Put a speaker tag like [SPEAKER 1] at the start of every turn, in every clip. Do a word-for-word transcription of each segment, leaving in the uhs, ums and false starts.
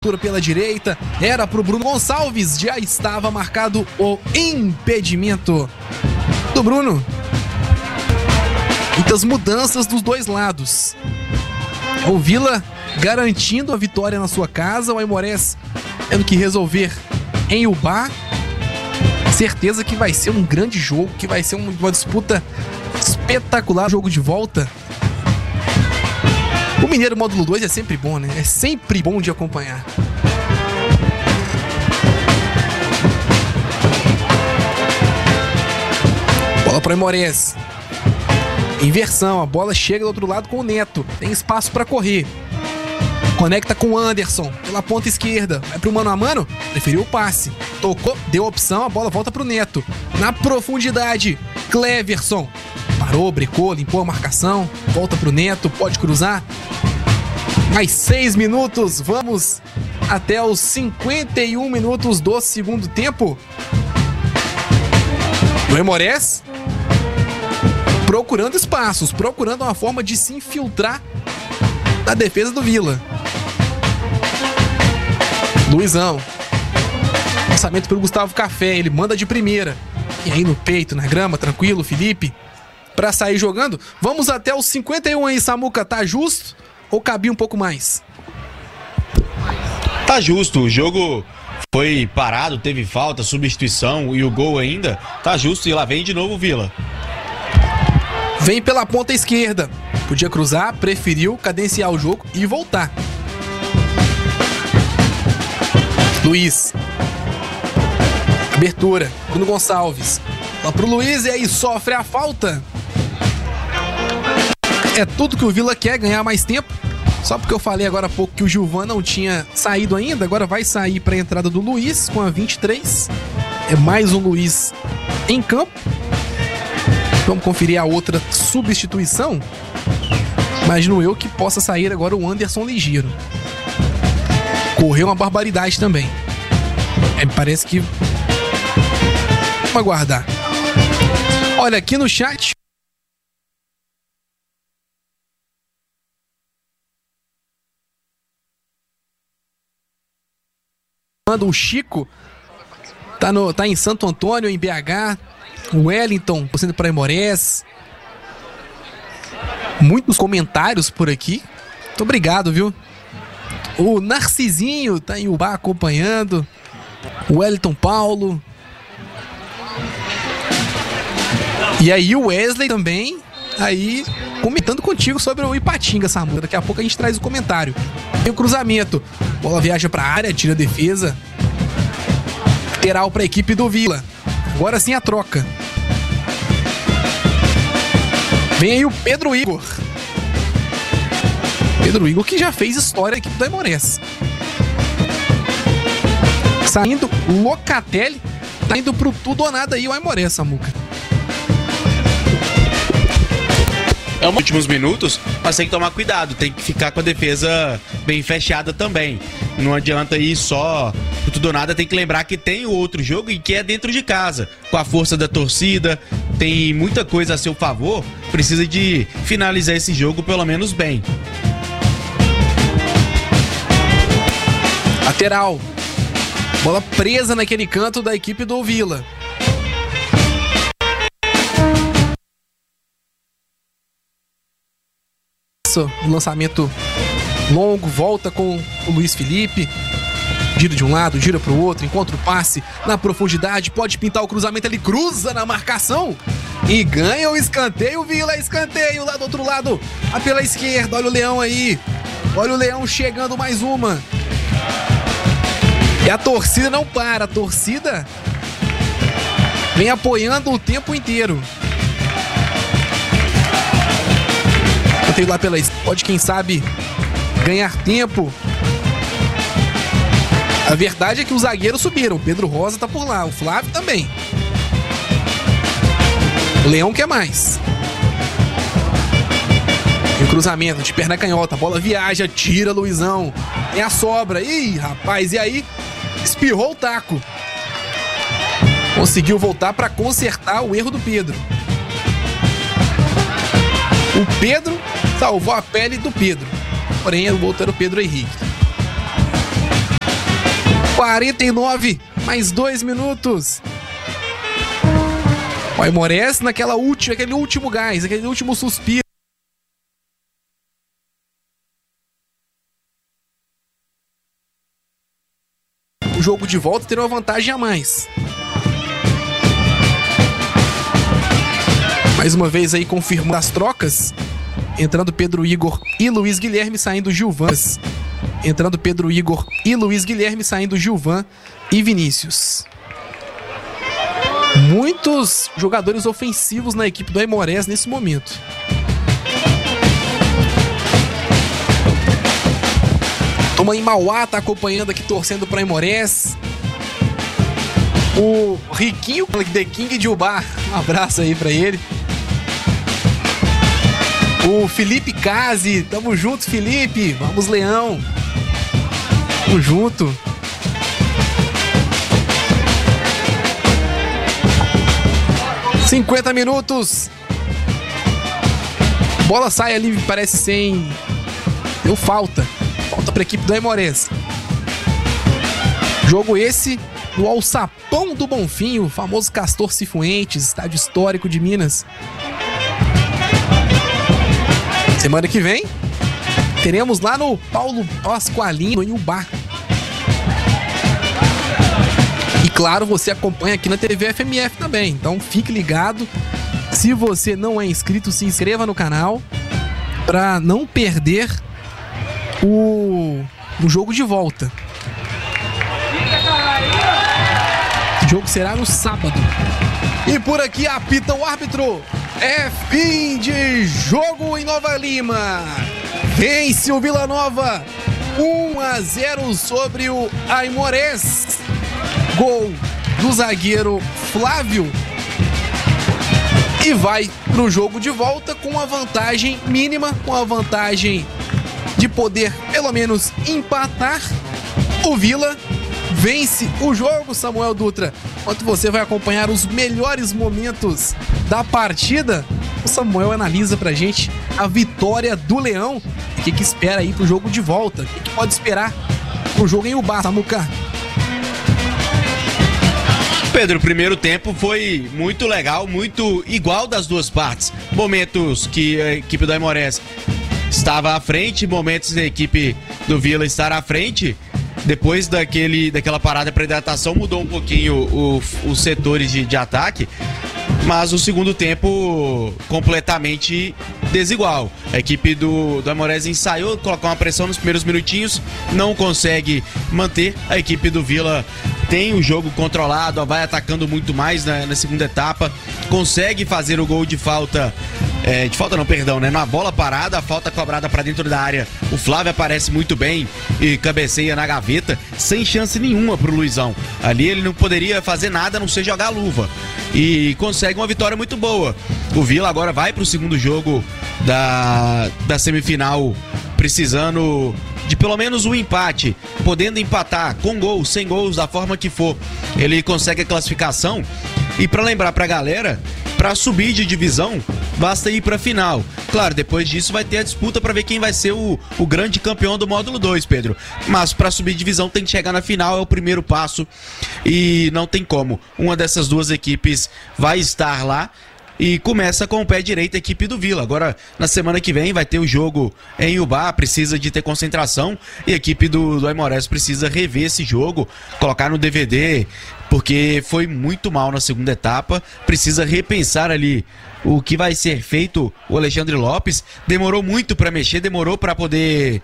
[SPEAKER 1] Pela direita, era pro Bruno Gonçalves, já estava marcado o impedimento do Bruno. Muitas mudanças dos dois lados. O Vila garantindo a vitória na sua casa, o Aimorés tendo que resolver em Ubá. Certeza que vai ser um grande jogo, que vai ser uma disputa espetacular, jogo de volta. O Mineiro Módulo dois é sempre bom, né? É sempre bom de acompanhar. Bola para Aimorés. Inversão, a bola chega do outro lado com o Neto. Tem espaço para correr. Conecta com o Anderson pela ponta esquerda. Vai pro mano a mano. Preferiu o passe. Tocou, deu opção, a bola volta pro Neto. Na profundidade, Cleverson. Parou, brecou, limpou a marcação. Volta pro Neto, pode cruzar. Mais seis minutos, vamos até os cinquenta e um minutos do segundo tempo. O Aimorés procurando espaços, procurando uma forma de se infiltrar na defesa do Vila. Luizão. Lançamento pelo Gustavo Café, ele manda de primeira. E aí no peito, na grama, tranquilo, Felipe. Pra sair jogando. Vamos até os cinquenta e um aí, Samuca, tá justo? Ou cabia um pouco mais?
[SPEAKER 2] Tá justo, o jogo foi parado, teve falta, substituição e o gol ainda. Tá justo e lá vem de novo o Vila.
[SPEAKER 1] Vem pela ponta esquerda. Podia cruzar, preferiu cadenciar o jogo e voltar. Luiz. Abertura, Bruno Gonçalves. Lá pro Luiz e aí sofre a falta. É tudo que o Vila quer, ganhar mais tempo. Só porque eu falei agora há pouco que o Gilvan não tinha saído ainda. Agora vai sair para a entrada do Luiz com a vinte e três. É mais um Luiz em campo. Vamos conferir a outra substituição. Imagino eu que possa sair agora o Anderson Ligeiro. Correu uma barbaridade também. É, parece que... Vamos aguardar. Olha, aqui no chat... O Chico tá, no, tá em Santo Antônio, em B H. O Wellington, torcendo para Aimorés. Muitos comentários por aqui. Muito obrigado, viu? O Narcisinho tá em Ubá acompanhando. O Wellington Paulo. E aí o Wesley também aí comentando contigo sobre o Ipatinga, Samuca. Daqui a pouco a gente traz o comentário. Tem o cruzamento. Bola viaja pra área, tira a defesa. Lateral pra equipe do Vila. Agora sim a troca. Vem aí o Pedro Igor. Pedro Igor que já fez história na equipe do Aimorés. Saindo Locatelli. Tá indo pro tudo ou nada aí o Aimorés, Samuca.
[SPEAKER 2] É os últimos minutos, mas tem que tomar cuidado, tem que ficar com a defesa bem fechada também. Não adianta ir só pro tudo ou nada, tem que lembrar que tem o outro jogo e que é dentro de casa, com a força da torcida, tem muita coisa a seu favor, precisa de finalizar esse jogo pelo menos bem.
[SPEAKER 1] Lateral. Bola presa naquele canto da equipe do Vila. Um lançamento longo, volta com o Luiz Felipe. Gira de um lado, gira pro outro, encontra o passe na profundidade, pode pintar o cruzamento, ele cruza na marcação e ganha o escanteio. Vila, escanteio lá do outro lado, a pela esquerda. Olha o Leão aí, olha o Leão chegando, mais uma. E a torcida não para, a torcida vem apoiando o tempo inteiro. Tem lá pela esquerda, pode quem sabe ganhar tempo. A verdade é que os zagueiros subiram. O Pedro Rosa tá por lá, o Flávio também. O Leão quer mais. Tem o cruzamento de perna canhota, a bola viaja, tira Luizão. Tem a sobra. Ih, rapaz, e aí? Espirrou o taco. Conseguiu voltar para consertar o erro do Pedro. O Pedro salvou a pele do Pedro. Porém, o outro era o Pedro Henrique. quarenta e nove, mais dois minutos. O Aimorés naquela última, aquele último gás, aquele último suspiro. O jogo de volta terá uma vantagem a mais. Mais uma vez aí confirmando as trocas. Entrando Pedro Igor e Luiz Guilherme, saindo Gilvan. Entrando Pedro Igor e Luiz Guilherme, saindo Gilvan e Vinícius. Muitos jogadores ofensivos na equipe do Aimorés nesse momento. Toma em Mauá tá acompanhando aqui, torcendo para Aimorés. O Riquinho The King de Ubá, um abraço aí para ele. O Felipe Cazi, tamo junto, Felipe. Vamos, Leão. Tamo junto. cinquenta minutos. Bola sai ali, parece sem... Deu falta. Falta pra equipe do Aimorés. Jogo esse no Alçapão do Bonfim, o famoso Castor Cifuentes, estádio histórico de Minas. Semana que vem teremos lá no Paulo Pasqualino, em Ubá. E claro, você acompanha aqui na T V F M F também, então fique ligado. Se você não é inscrito, se inscreva no canal para não perder o, o jogo de volta. O jogo será no sábado. E por aqui apita o árbitro. É fim de jogo em Nova Lima. Vence o Vila Nova um a zero sobre o Aimorés. Gol do zagueiro Flávio. E vai pro jogo de volta com a vantagem mínima, com a vantagem de poder pelo menos empatar. O Vila vence o jogo, Samuel Dutra. Enquanto você vai acompanhar os melhores momentos da partida, o Samuel analisa pra gente a vitória do Leão. O que, que espera aí pro jogo de volta? O que, que pode esperar pro jogo em Ubá, Samuca?
[SPEAKER 2] Pedro, o primeiro tempo foi muito legal, muito igual das duas partes. Momentos que a equipe do Aimorés estava à frente, momentos da equipe do Vila estar à frente. Depois daquele, daquela parada para hidratação, mudou um pouquinho o, os setores de, de ataque, mas o segundo tempo completamente desigual. A equipe do, do Aimorés ensaiou, colocou uma pressão nos primeiros minutinhos, não consegue manter. A equipe do Vila tem o jogo controlado, vai atacando muito mais na, na segunda etapa, consegue fazer o gol de falta, é, de falta não, perdão, né? Na bola parada, a falta cobrada para dentro da área. O Flávio aparece muito bem e cabeceia na gaveta, sem chance nenhuma pro Luizão. Ali ele não poderia fazer nada a não ser jogar a luva. E consegue uma vitória muito boa. O Vila agora vai pro segundo jogo da, da semifinal, precisando de pelo menos um empate, podendo empatar com gols, sem gols, da forma que for, ele consegue a classificação. E para lembrar pra galera, para subir de divisão, basta ir pra final. Claro, depois disso vai ter a disputa para ver quem vai ser o, o grande campeão do módulo dois, Pedro. Mas para subir de divisão tem que chegar na final, é o primeiro passo e não tem como. Uma dessas duas equipes vai estar lá. E começa com o pé direito a equipe do Vila. Agora, na semana que vem, vai ter o jogo em Ubá, precisa de ter concentração. E a equipe do, do Aimorés precisa rever esse jogo, colocar no D V D, porque foi muito mal na segunda etapa. Precisa repensar ali o que vai ser feito. O Alexandre Lopes demorou muito para mexer, demorou para poder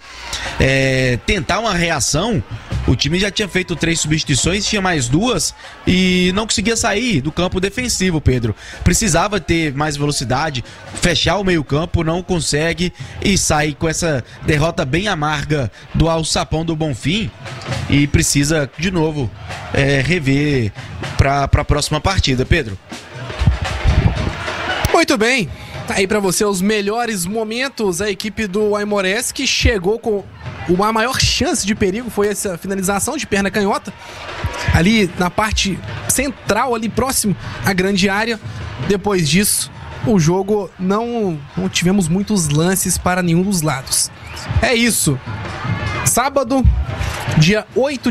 [SPEAKER 2] é, tentar uma reação. O time já tinha feito três substituições, tinha mais duas e não conseguia sair do campo defensivo, Pedro. Precisava ter mais velocidade, fechar o meio-campo, não consegue e sai com essa derrota bem amarga do Alçapão do Bonfim e precisa de novo é, rever para a próxima partida, Pedro.
[SPEAKER 1] Muito bem, tá aí pra você os melhores momentos. A equipe do Aimorés que chegou com uma maior chance de perigo, foi essa finalização de perna canhota ali na parte central, ali próximo à grande área. Depois disso, o jogo não, não tivemos muitos lances para nenhum dos lados. É isso. Sábado, dia oito